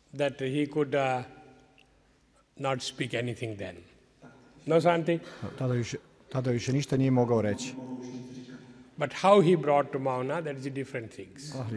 that he could not speak anything then. No, Santi? Tada više ništa nije mogao reći. But how he brought to Mauna, that is a different thing.